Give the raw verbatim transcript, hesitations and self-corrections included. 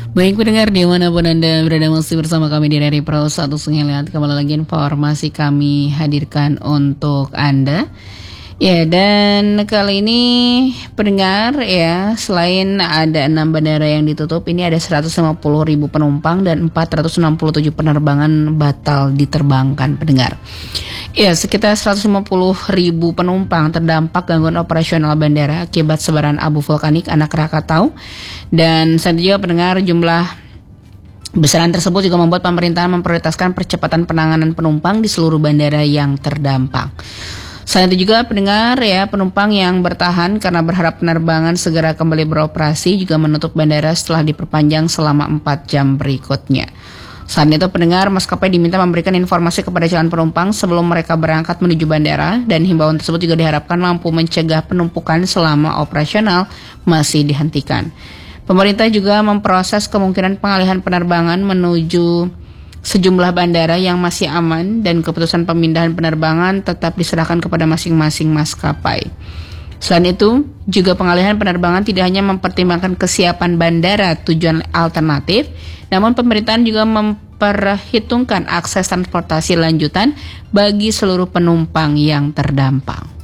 Baik pendengar dimanapun Anda berada, masih bersama kami di Rari Pro satu Sungai Lihat. Kembali lagi informasi kami hadirkan untuk Anda. Ya, dan kali ini pendengar ya, selain ada enam bandara yang ditutup, ini ada seratus lima puluh ribu penumpang dan empat ratus enam puluh tujuh penerbangan batal diterbangkan pendengar. Ya, sekitar seratus lima puluh ribu penumpang terdampak gangguan operasional bandara akibat sebaran abu vulkanik anak Krakatau. Dan saat juga pendengar, jumlah besaran tersebut juga membuat pemerintah memprioritaskan percepatan penanganan penumpang di seluruh bandara yang terdampak. Selain itu juga pendengar ya, penumpang yang bertahan karena berharap penerbangan segera kembali beroperasi juga menutup bandara setelah diperpanjang selama empat jam berikutnya. Saat itu pendengar, maskapai diminta memberikan informasi kepada calon penumpang sebelum mereka berangkat menuju bandara, dan himbauan tersebut juga diharapkan mampu mencegah penumpukan selama operasional masih dihentikan. Pemerintah juga memproses kemungkinan pengalihan penerbangan menuju sejumlah bandara yang masih aman, dan keputusan pemindahan penerbangan tetap diserahkan kepada masing-masing maskapai. Selain itu, juga pengalihan penerbangan tidak hanya mempertimbangkan kesiapan bandara tujuan alternatif, namun pemerintahan juga memperhitungkan akses transportasi lanjutan bagi seluruh penumpang yang terdampak.